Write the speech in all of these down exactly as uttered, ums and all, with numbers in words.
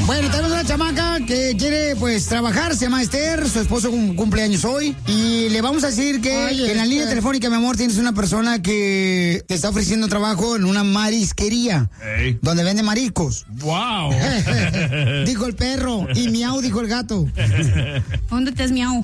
Bueno, tenemos una chamaca que quiere, pues, trabajar, se llama Esther, su esposo cum- cumpleaños hoy, y le vamos a decir que Oye, en la línea Esther. telefónica, mi amor, tienes una persona que te está ofreciendo trabajo en una marisquería, Hey. donde vende mariscos. ¡Wow! Dijo el perro, y miau, dijo el gato. ¿Dónde te has miau?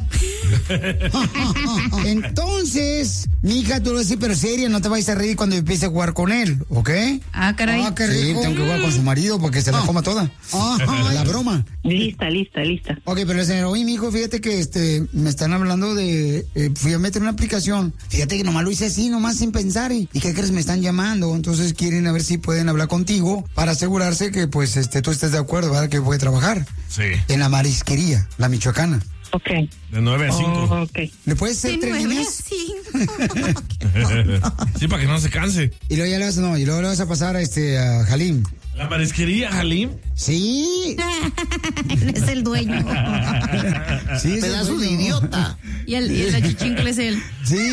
Entonces, mi hija, tú lo vas a decir, pero seria, no te vayas a reír cuando empiece a jugar con él, ¿ok? Ah, caray. Ah, qué rico. Sí, tengo que jugar con su marido porque se la coma toda. La broma. Lista, lista, lista. Ok, pero el señor, oye, mi hijo, fíjate que este, me están hablando de, eh, fui a meter una aplicación. Fíjate que nomás lo hice así, nomás sin pensar. ¿Y, ¿y qué crees? Me están llamando. Entonces quieren a ver si pueden hablar contigo para asegurarse que, pues, este, tú estés de acuerdo, ¿verdad? Que puede trabajar. Sí. En la marisquería, la michoacana. Ok. De nueve a cinco. Oh, ok. ¿Le puedes hacer De tres nueve a líneas? cinco. Sí, para que no se canse. Y luego ya le vas, no, y luego le vas a pasar a este, a Halim. ¿La marisquería, Halim? Sí. Él es el dueño. Sí, es el Pedazo de dueño. idiota. Y el, y el achichincle es él. Sí.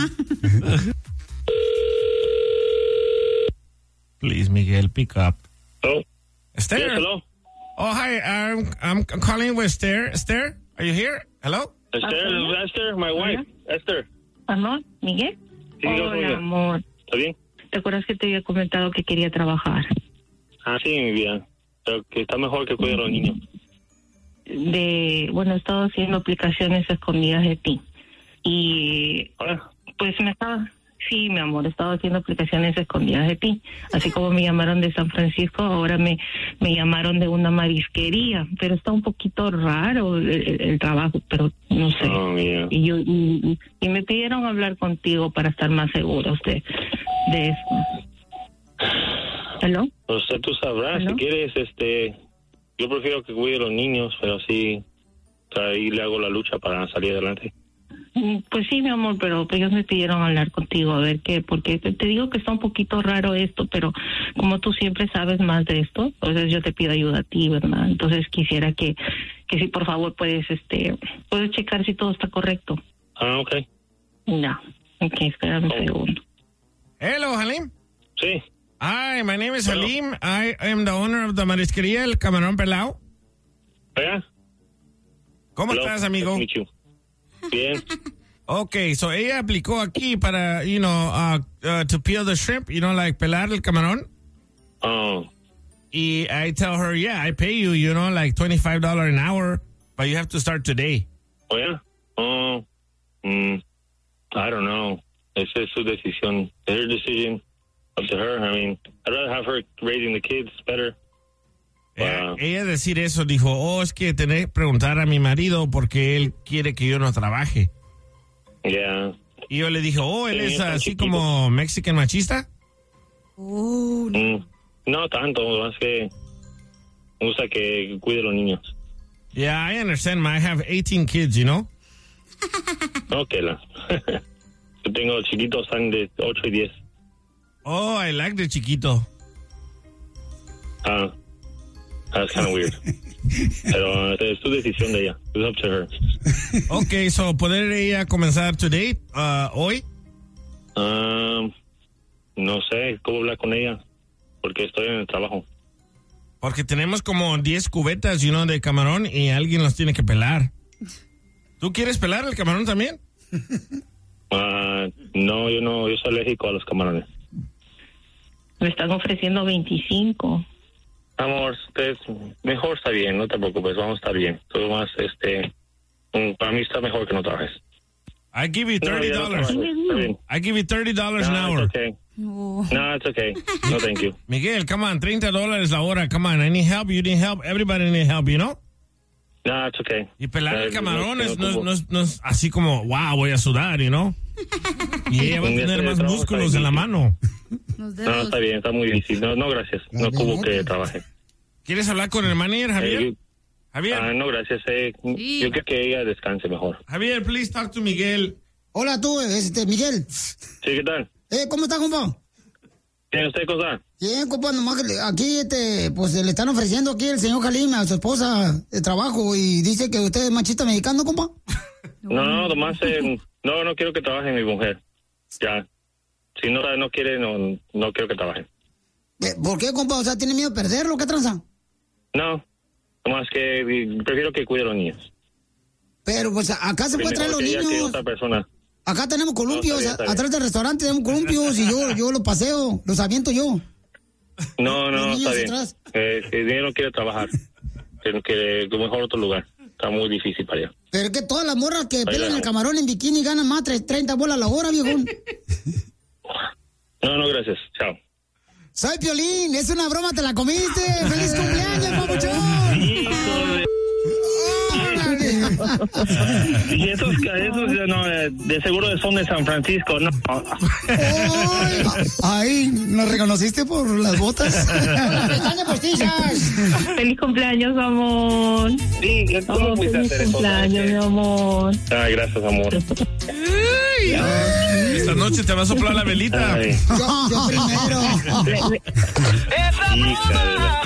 Please, Miguel, pick up. Hello? Esther? Yes, hello? Oh, hi. I'm, I'm calling with Esther. Esther, are you here? Hello? Esther, Esther, my wife. Esther. Amor, Miguel. Sí, yo soy Hola, yo. amor. ¿Está bien? ¿Te acuerdas que te había comentado que quería trabajar? Ah, sí, mi vida. Pero que está mejor que cuidar a los niños. De, bueno, he estado haciendo aplicaciones escondidas de ti. Y, ¿Ahora? pues me estaba, sí, mi amor, he estado haciendo aplicaciones escondidas de ti. Así como me llamaron de San Francisco, ahora me, me llamaron de una marisquería. Pero está un poquito raro el, el- el trabajo, pero no sé. Oh, mira. Y yo y, y me pidieron hablar contigo para estar más segura usted de eso. ¿Hello? O sea, tú sabrás, ¿Hello? si quieres, este... Yo prefiero que cuide a los niños, pero sí... O sea, ahí le hago la lucha para salir adelante. Mm, Pues sí, mi amor, pero pues ellos me pidieron hablar contigo, a ver qué, porque te, te digo que está un poquito raro esto, pero como tú siempre sabes más de esto, entonces yo te pido ayuda a ti, ¿verdad? Entonces quisiera que, que si por favor puedes, este, puedes checar si todo está correcto. Ah, ok. No, ok, espérame un segundo. Hello, Halim. Sí. Hi, my name is Hello. Halim. I am the owner of the marisquería El Camarón Pelao. ¿Allá? ¿Cómo Hello. estás, amigo? Nice to meet you. Bien. Okay, so ella aplicó aquí para, you know, uh, uh, to peel the shrimp, you know, like pelar el camarón. Oh, Y I tell her, yeah, I pay you, you know, like twenty-five dollars an hour, but you have to start today. ¿oh, yeah? Oh, mm, I don't know. Esa es su decisión. It's her decision. Up to her. I mean, I'd rather have her raising the kids better. Ella, Wow. ella decir eso dijo, oh, es que tenés que preguntar a mi marido porque él quiere que yo no trabaje. Yeah. Y yo le dije, oh, él Sí, es tan así chiquito. como Mexican machista. Oh, no. Mm, no tanto, más que me gusta que cuide a los niños. Yeah, I understand, ma. I have eighteen kids, you know. No, que la. Yo tengo chiquitos, están de ocho y diez. Oh, I like the chiquito. Ah, that's kind of weird. Pero es tu decisión de ella. It's up to her. Okay, so ¿poder ella comenzar today, uh, hoy? Um, no sé cómo hablar con ella, porque estoy en el trabajo. Porque tenemos como diez cubetas, you know, de camarón y alguien los tiene que pelar. ¿Tú quieres pelar el camarón también? Ah, no, yo no, yo soy alérgico a los camarones. Me están ofreciendo veinticinco. Amor, pues, mejor está bien, no te preocupes, vamos a estar bien. Todo más, este, mm, para mí está mejor que no trabajes. I give you No, thirty ya no dollars. trabajes, está bien. I give you thirty dollars an No, hour. it's okay. No. No, it's okay. No, thank you. Miguel, come on, treinta dólares la hora, come on. I need help, you need help, everybody need help, you know? No, it's okay. Y pelar Eh, el camarón no, es, no, no, no. no es- no es así como, wow, voy a sudar, you know? Y ella va a Un día tener de más trabajo músculos está en la mano. Los No, dedos. está bien, está muy difícil. No, no, gracias. No ocupo que trabaje. ¿Quieres hablar con el manager, Javier? Eh, Javier, ah, no, gracias. Eh. Sí. Yo creo que ella descanse mejor. Javier, please talk to Miguel. Hola, tú, este, Miguel. Sí, ¿qué tal? Eh, ¿cómo está, compa? ¿Tiene usted cosa? Bien, compa, nomás que le- aquí, este, pues le están ofreciendo aquí el señor Halim a su esposa de trabajo y dice que usted es machista mexicano, compa. No, no, nomás, eh, no, no quiero que trabaje mi mujer. Ya. Si no, no quiere, no, no quiero que trabaje. Eh, ¿Por qué, compa? O sea, ¿tiene miedo de perderlo? ¿Qué tranza? No, Nomás que prefiero que cuide a los niños. Pero pues acá se puede traer los niños. Que otra persona. Acá tenemos columpios, No, está bien, está bien. atrás del restaurante tenemos columpios y yo, yo los paseo, los aviento yo. No, no, Los está niños bien. atrás. Eh, el niño no quiere trabajar. Que, que, que mejor otro lugar. Está muy difícil para allá. Pero es que todas las morras que pelan no. el camarón en bikini ganan más de treinta bolas a la hora, viejón. No, no, gracias. Chao. Soy Piolín, es una broma, te la comiste. ¡Feliz cumpleaños, papuchón! Hijo de... Y esos, esos no, de seguro son de San Francisco, no. Ay, ay, ¿nos reconociste por las botas? ¡Las pestañas postizas! Feliz cumpleaños, amor. Sí, ¿cómo Oh, fuiste a feliz hacer eso? cumpleaños, mi amor. Ay, gracias, amor. Esta noche te va a soplar la velita. Ay, Yo, yo primero. hija de la...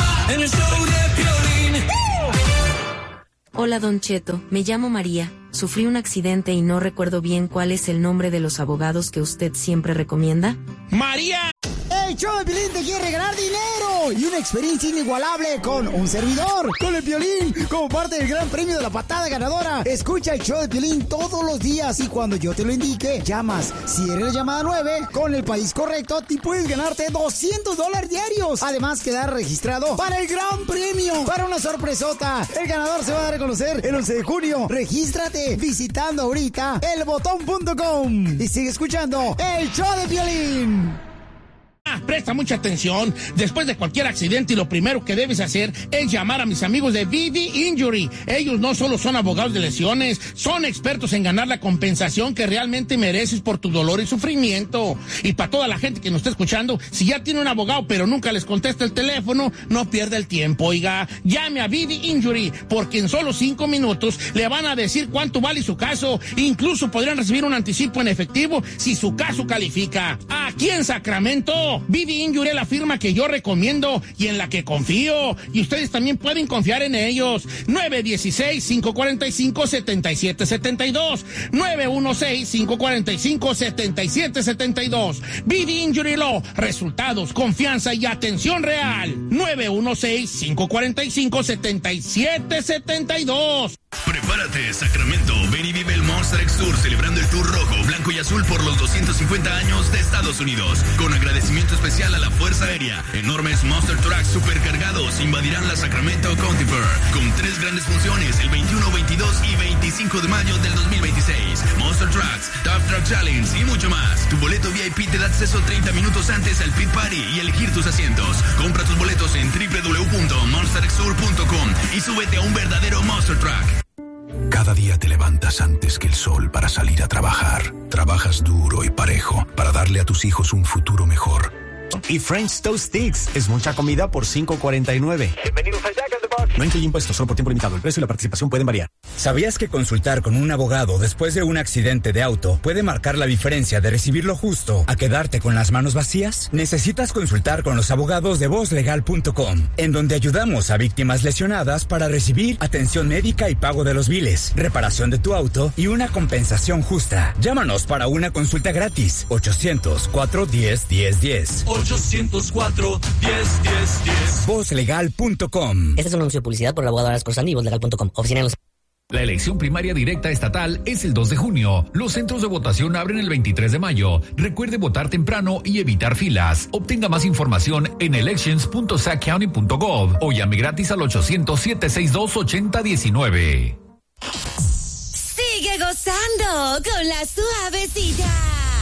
Hola Don Cheto, me llamo María, sufrí un accidente y no recuerdo bien cuál es el nombre de los abogados que usted siempre recomienda. ¡María! El show de Piolín te quiere regalar dinero y una experiencia inigualable con un servidor, con el Piolín, como parte del gran premio de la patada ganadora. Escucha el show de Piolín todos los días y cuando yo te lo indique, llamas. Si eres la llamada nueve, con el país correcto, te puedes ganarte doscientos dólares diarios. Además, quedar registrado para el gran premio, para una sorpresota. El ganador se va a dar a conocer el once de junio. Regístrate visitando ahorita el botón punto com y sigue escuchando el show de Piolín. Ah, presta mucha atención. Después de cualquier accidente, lo primero que debes hacer es llamar a mis amigos de V D Injury. Ellos no solo son abogados de lesiones, son expertos en ganar la compensación que realmente mereces por tu dolor y sufrimiento. Y para toda la gente que nos está escuchando, si ya tiene un abogado pero nunca les contesta el teléfono, no pierda el tiempo, oiga. Llame a V D Injury, porque en solo cinco minutos le van a decir cuánto vale su caso. Incluso podrían recibir un anticipo en efectivo si su caso califica. Aquí en Sacramento, V D Injury es la firma que yo recomiendo y en la que confío. Y ustedes también pueden confiar en ellos. nueve uno seis, cinco cuatro cinco, siete siete siete dos. nueve uno seis, cinco cuatro cinco, siete siete siete dos. V D Injury Law. Resultados, confianza y atención real. nueve uno seis, cinco cuatro cinco, siete siete siete dos. Prepárate, Sacramento. Ven y vive el Monster X Tour, celebrando el Tour rojo, blanco y azul por los doscientos cincuenta años de Estados Unidos. Con agradecimiento especial a la Fuerza Aérea. Enormes Monster Trucks supercargados invadirán la Sacramento County Fair, con tres grandes funciones el veintiuno, veintidós y veinticinco de mayo del dos mil veintiséis. Monster Trucks, Tough Truck Challenge y mucho más. Tu boleto V I P te da acceso treinta minutos antes al pit party y elegir tus asientos. Compra tus boletos en doble u doble u doble u punto monster x tour punto com y súbete a un verdadero Monster Truck. Cada día te levantas antes que el sol para salir a trabajar. Trabajas duro y parejo para darle a tus hijos un futuro mejor. Y French Toast Sticks es mucha comida por cinco cuarenta y nueve. Bienvenidos a Jack in the Box. No incluye impuestos, solo por tiempo limitado. El precio y la participación pueden variar. ¿Sabías que consultar con un abogado después de un accidente de auto puede marcar la diferencia de recibir lo justo a quedarte con las manos vacías? Necesitas consultar con los abogados de voz legal punto com, en donde ayudamos a víctimas lesionadas para recibir atención médica y pago de los biles, reparación de tu auto y una compensación justa. Llámanos para una consulta gratis. ochocientos, cuatro diez, diez diez. ochocientos cuatro, diez, diez, diez. voz legal punto com. Este es un anuncio de publicidad por el abogado Aras Corsani y voz legal punto com. Oficina de los... La elección primaria directa estatal es el dos de junio. Los centros de votación abren el veintitrés de mayo. Recuerde votar temprano y evitar filas. Obtenga más información en elections punto sac county punto gov o llame gratis al ochocientos, siete seis dos, ocho cero uno nueve. Sigue gozando con la suavecita.